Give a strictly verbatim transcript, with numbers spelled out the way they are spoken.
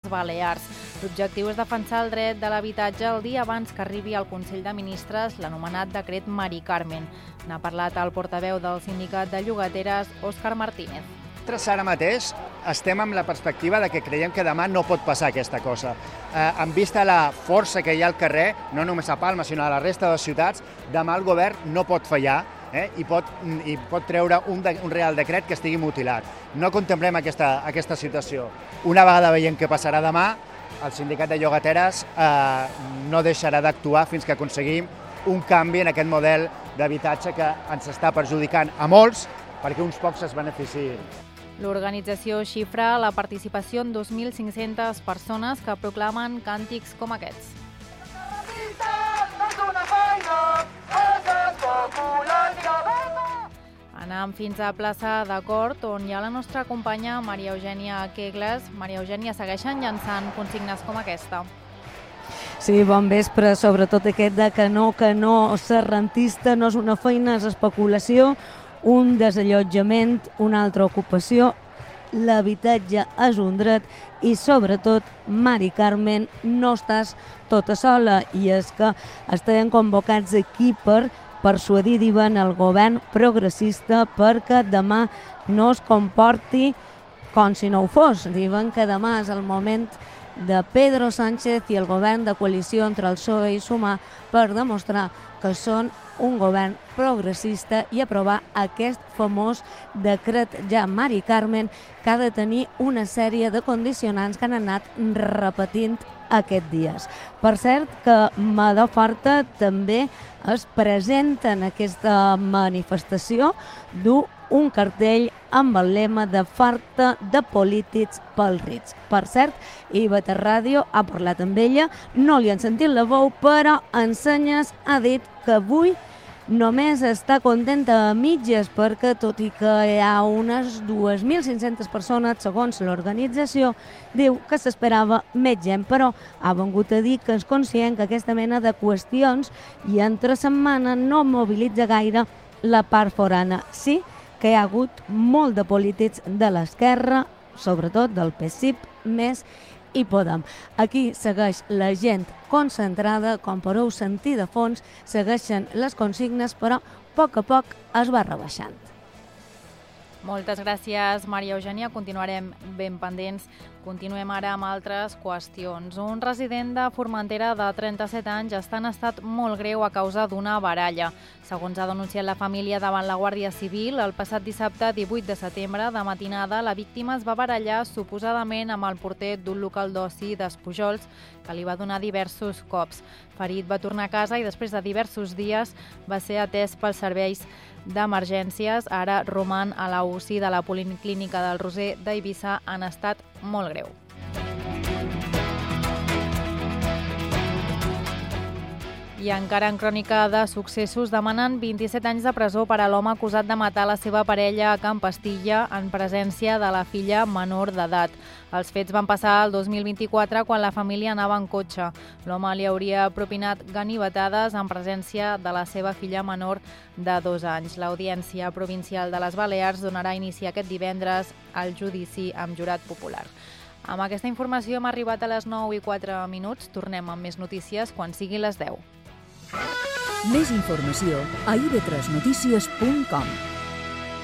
Balears. L'objectiu és defensar el dret de l'habitatge el dia abans que arribi al Consell de Ministres l'anomenat decret Mari Carmen. N'ha parlat el portaveu del sindicat de llogateres, Òscar Martínez. Nosaltres ara mateix estem amb la perspectiva de que creiem que demà no pot passar aquesta cosa. Eh, en vista la força que hi ha al carrer, no només a Palma, sinó a la resta de les ciutats, demà el govern no pot fallar eh, i, pot, i pot treure un, de, un real decret que estigui mutilat. No contemplem aquesta, aquesta situació. Una vegada veiem què passarà demà, el sindicat de llogateres eh, no deixarà d'actuar fins que aconseguim un canvi en aquest model d'habitatge que ens està perjudicant a molts perquè uns pocs es beneficiïn. L'organització xifra la participació en dos mil cinc-centes persones que proclamen càntics com aquests. Anem fins a plaça d'Acord, on hi ha la nostra companya Maria Eugènia Kegles. Maria Eugènia, segueixen llançant consignes com aquesta? Sí, bon vespre, sobretot aquest de que no, que no, ser rentista no és una feina, és especulació, un desallotjament, una altra ocupació, l'habitatge és un dret i sobretot, Mari Carmen, no estàs tota sola i és que estan convocats aquí per persuadir, diuen, el govern progressista perquè demà no es comporti com si no ho fos. Diuen que demà és el moment de Pedro Sánchez i el govern de coalició entre el P S O E i Sumar per demostrar que són un govern progressista i aprovar aquest famós decret ja Mari Carmen, que ha de tenir una sèrie de condicionants que han anat repetint aquests dies. Per cert, que Madaforta també es presenta en aquesta manifestació, du un cartell amb el lema de farta de polítics pels rics. Per cert, Iva Ràdio ha parlat amb ella, no li han sentit la veu, però Ensenyes ha dit que avui només està contenta a mitges perquè, tot i que hi ha unes dos mil cinc-centes persones, segons l'organització, diu que s'esperava més gent, però ha vengut a dir que és conscient que aquesta mena de qüestions i entre setmana no mobilitza gaire la part forana. Sí que hi ha hagut molt de polítics de l'esquerra, sobretot del P S I P, més i Podem. Aquí segueix la gent concentrada, com podeu sentir de fons, segueixen les consignes, però a poc a poc es va rebaixant. Moltes gràcies, Maria Eugènia. Continuarem ben pendents. Continuem ara amb altres qüestions. Un resident de Formentera de trenta-set anys està en estat molt greu a causa d'una baralla. Segons ha denunciat la família davant la Guàrdia Civil, el passat dissabte divuit de setembre, de matinada, la víctima es va barallar suposadament amb el porter d'un local d'oci d'Espujols, que li va donar diversos cops. Ferit va tornar a casa i després de diversos dies va ser atès pels serveis d'emergències. Ara roman a la U C I de la Policlínica del Roser d'Eivissa en estat molt greu. I encara en crònica de successos, demanen vint-i-set anys de presó per a l'home acusat de matar la seva parella a Can Pastilla en presència de la filla menor d'edat. Els fets van passar el dos mil vint-i-quatre quan la família anava en cotxe. L'home li hauria propinat ganivetades en presència de la seva filla menor de dos anys. L'Audiència Provincial de les Balears donarà inici aquest divendres al judici amb jurat popular. Amb aquesta informació hem arribat a les nou i quatre minuts. Tornem amb més notícies quan sigui les deu. Més informació a i ve tres notícies punt com.